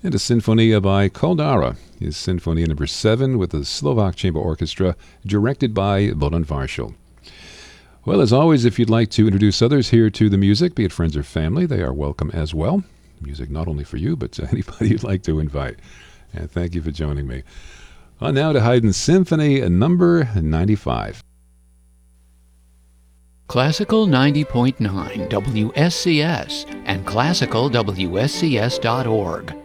And a Sinfonia by Koldara is Sinfonia number 7 with the Slovak Chamber Orchestra, directed by Bohdan Varshel. Well, as always, if you'd like to introduce others here to the music, be it friends or family, they are welcome as well. Music not only for you, but to anybody you'd like to invite. And thank you for joining me. On now to Haydn Symphony number 95. Classical 90.9 WSCS and classicalwscs.org